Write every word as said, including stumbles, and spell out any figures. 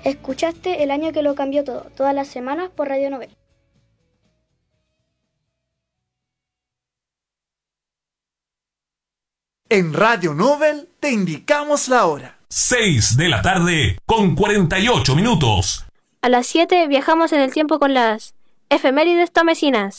Escuchaste El año que lo cambió todo, todas las semanas por Radio Novel. En Radio Novel te indicamos la hora. seis de la tarde con cuarenta y ocho minutos. A las siete viajamos en el tiempo con las efemérides tomesinas.